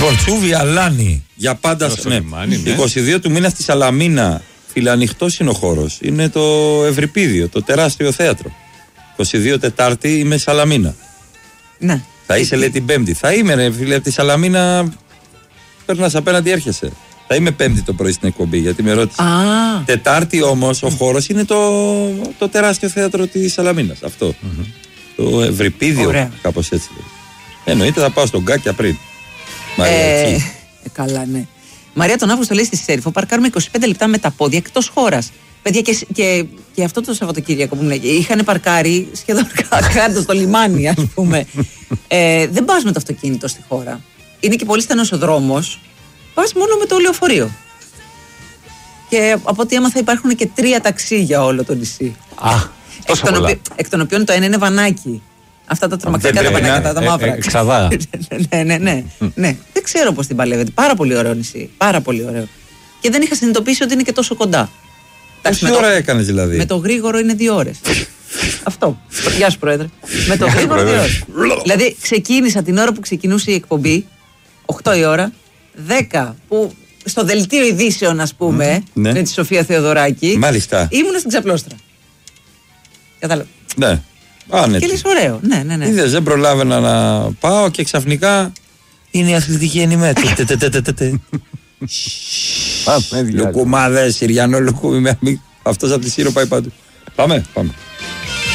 Λοιπόν, Τσούβι Αλάνη. Για πάντα. Ναι. 22 του μήνα στη Σαλαμίνα. Φιλανοιχτός είναι ο χώρος. Είναι το Ευρυπίδιο, το τεράστιο θέατρο. 22 Τετάρτη είμαι Σαλαμίνα. Ναι. Θα είσαι, λέει, την Πέμπτη. Θα είμαι, ρε φίλε, από τη Σαλαμίνα. Περνάς απέναντι, έρχεσαι. Θα είμαι Πέμπτη το πρωί στην εκπομπή, γιατί με ρώτησε. Τετάρτη όμως ο χώρος είναι το τεράστιο θέατρο της Σαλαμίνας. Αυτό. Το Ευρυπίδιο, κάπως έτσι λέει. Εννοείται θα πάω στον Γκάκια πριν. Καλά, ναι. Μαρία, τον Αύγουστο λέει στη Σέριφο παρκάρουμε 25 λεπτά με τα πόδια εκτός χώρας. Παιδιά, και αυτό το Σαββατοκύριακο που μου λέγε, είχαν παρκάρει σχεδόν κάτω στο λιμάνι, ας πούμε. Δεν πας με το αυτοκίνητο στη χώρα. Είναι και πολύ στενός ο δρόμος. Πας μόνο με το λεωφορείο. Και από ό,τι έμαθα υπάρχουν και 3 ταξί για όλο το νησί. Εκ των οποίων το ένα είναι βανάκι. Αυτά τα τρομακτικά τα βανάκια, τα μαύρα. Εξαδά. Ναι. Δεν ξέρω πώς την παλεύετε. Πάρα πολύ ωραίο νησί. Πάρα πολύ ωραίο. Και δεν είχα συνειδητοποιήσει ότι είναι και τόσο κοντά. Πόση ώρα έκανες δηλαδή? Με το γρήγορο είναι 2 ώρες. Αυτό. Γεια σου, Πρόεδρε. Με το γρήγορο 2 ώρες. Δηλαδή ξεκίνησα την ώρα που ξεκινούσε η εκπομπή, 8 η ώρα, 10 που στο δελτίο ειδήσεων, ας πούμε, με τη Σοφία Θεοδωράκη. Μάλιστα. Ήμουν στην Ξαπλώστρα. Κατάλαβα. Ναι. Και λες ωραίο. Ναι. Είδες, δεν προλάβαινα να πάω και ξαφνικά είναι η αθλητική ενημέρωση. Λουκουμάδες, Συριανό λουκούμι. Αυτός από τη Σύρο πάει παντού. Πάμε.